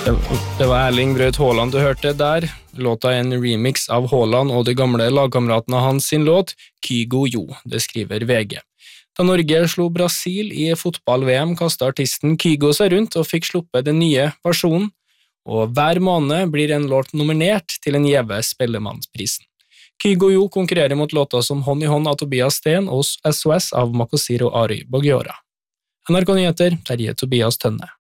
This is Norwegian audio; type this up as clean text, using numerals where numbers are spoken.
Det var Erling Braut Haaland du hørte der. Låta er en remix av Haaland og de gamle lagkameratene hans sin låt Kygo Jo, det skriver VG. Da Norge slo Brasil i fotball-VM, kastet artisten Kygo seg rundt og fikk sluppet den nye versjonen, og hver måned blir en låt nominert til en gjeve Spellemannsprisen. Kygo Jo konkurrerer mot låter som Hånd i hånd av Tobias Sten og SOS av Makosiro Ari Bogiora. NRK Nyheter, Terje Tobias Tønne.